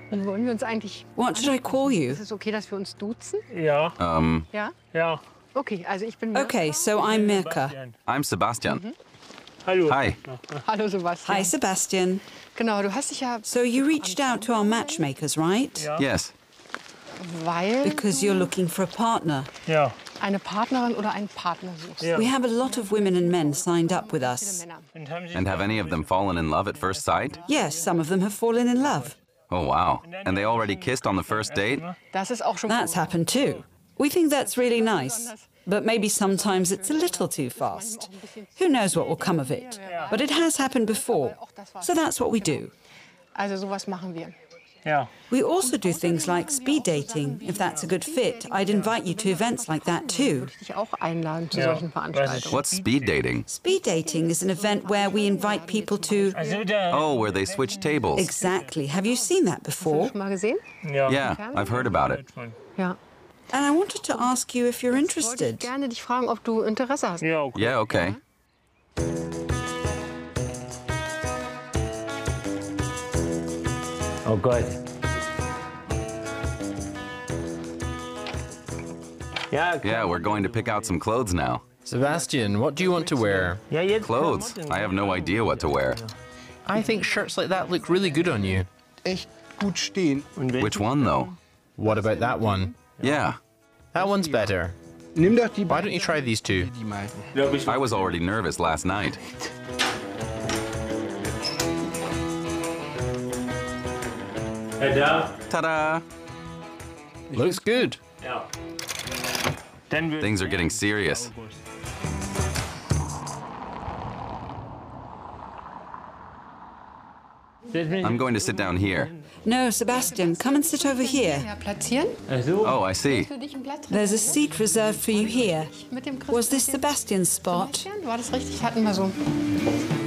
Wie wollen wir uns eigentlich... What should I call you? Ist es okay, dass wir uns duzen? Ja. Ja? Ja. Okay, also ich bin Mirka. Okay, so I'm Mirka. I'm Sebastian. Hallo. Hi. Hallo Sebastian. Hi, Sebastian. Genau, du hast dich ja... So you reached out to our matchmakers, right? Ja. Yes. Weil Because you're looking for a partner. Ja. eine Partnerin oder einen Partner suchst. Ja. We have a lot of women and men signed up with Viele us. Männer. And have any of them fallen in love at first sight? Yes, some of them have fallen in love. Oh, wow. And they already kissed on the first date? Das ist auch schon That's cool. happened too. We think that's really nice. But maybe sometimes it's a little too fast. Who knows what will come of it? But it has happened before. So that's what we do. Also sowas machen wir. Ja. We also do things like speed dating. If that's a good fit, I'd invite you to events like that too. Dich auch einladen zu Ja. solchen Veranstaltungen. What's speed dating? Speed dating is an event where we invite people to... Also da. Oh, where they switch tables. Exactly. Have you seen that before? Schon mal gesehen? Ja. Yeah, I've heard about it. Ja. And I wanted to ask you if you're Wollte ich interested. gerne dich fragen, ob du Interesse hast. Ja, okay. Yeah, okay. Oh Gott. Ja, Yeah, we're going to pick out some clothes now. Sebastian, what do you want to wear? ja, jetzt Clothes? I have no idea what to wear. I think shirts like that look really good on you. Echt gut stehen. Which one, though? What about that one? Yeah, That one's better. Nimm doch die Why don't you try these two? die meisten. Glaub ich. I was already nervous last night. Da. Ta-da! Looks good. Ja. Dann wird Things are getting serious. I'm going to sit down here. No, Sebastian, come and sit over here. Ja, platzieren? Also, Oh, I see. Für dich ein Blatt drin. There's a seat reserved for you here. Mit dem Was this Christkind. Sebastian's spot? War das richtig? Hatten wir so.